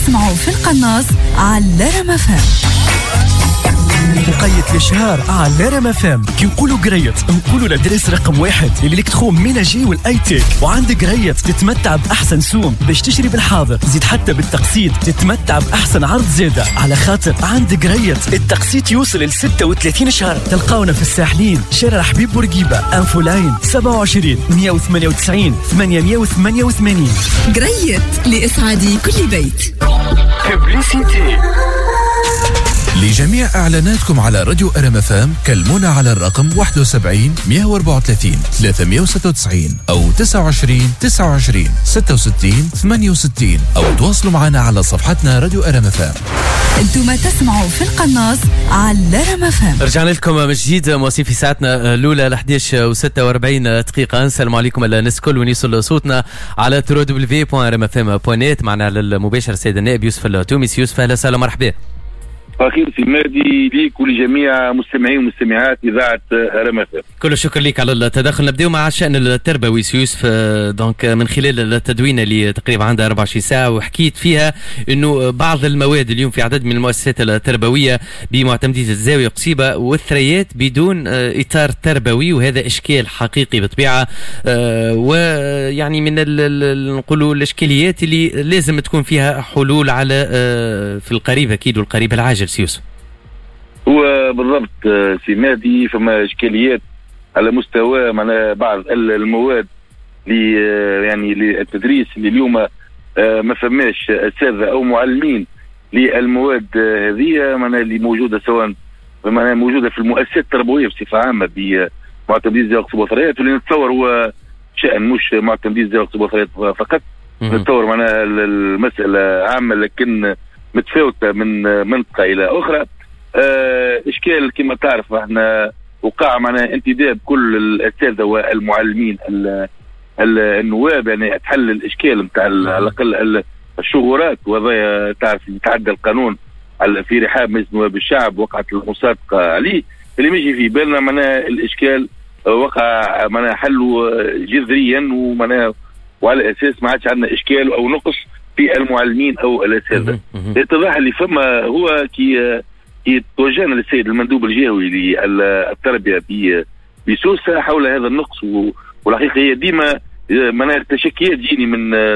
تسمعوا في القناص على ريم FM. مقيت الشهر على ريم FM. كي نقولوا قريت نقولوا لدرس رقم 1 اللي لك تخوم ميناجي والاي تيك. وعندك قريت تتمتع باحسن سوم باش تشتري بالحاضر، زيد حتى بالتقسيط تتمتع باحسن عرض زياده، على خاطر عندك قريت التقسيط يوصل ل 36 شهر. تلقاونا في الساحلين، شارع حبيب بورقيبه، انفو لاين 27 198 888. قريت لإسعاد كل بيت. ببليسيتي. لجميع إعلاناتكم على راديو ريم FM كلمونا على الرقم 71 134 396 أو 29 29 66 68 أو تواصلوا معنا على صفحتنا راديو ريم FM. انتم تسمعوا في القناص على ريم FM. رجعنا لكم من جديد مواسين في ساعتنا الأولى ل 11:46 دقيقة. نسلم عليكم الناس الكل ونيصل صوتنا على www.remfm.net. معنا على المباشر السيد النائب يوسف التوميس. يوسف أهلا وسهلا مرحبا. أخير في مادي ليك ولجميع مستمعي ومستمعات إذاعة ريم FM. كل الشكر لك على التدخل. نبداو مع الشأن التربوي يوسف. دونك من خلال التدوينة اللي تقريبا عندها 24 ساعة وحكيت فيها إنه بعض المواد اليوم في عدد من المؤسسات التربوية بمعتمدية الزاوية قصيبة والثريات بدون إطار تربوي، وهذا إشكال حقيقي بطبيعة. ويعني من نقولوا الإشكاليات اللي لازم تكون فيها حلول على في القريب أكيد والقريب العاجل. سيوس هو بالضبط سمادي فما إشكاليات على مستوى معنا بعض المواد يعني للتدريس اللي اليوم ما فماش أساتذة أو معلمين للمواد هذه معنا اللي موجودة، سواء معنا موجودة في المؤسسات التربوية بصفة عامة بمعتمدية الزاوية قصيبة والثريات، واللي نتصور هو شأن مش معتمدية الزاوية قصيبة والثريات فقط. نتصور معنا المسألة عامة لكن متفاوتة من منطقة إلى أخرى. إشكال كما تعرف احنا وقع معنا انتداب كل الأساتذة والمعلمين النواب، يعني تحل الإشكال متاع على الأقل الشغورات، وهذا تعرف يتعدى القانون في رحاب مجلس نواب الشعب، وقعت المصادقة عليه اللي مشي في بالنا معنا الإشكال وقع معنا حله جذريا وعلى أساس ما عادش عندنا إشكال أو نقص في المعلمين او الاساتذه. الاتضاح اللي فما هو كي توجهنا للسيد المندوب الجهوي للتربيه بسوسه حول هذا النقص، والحقيقه هي ديما تشكيات تجيني من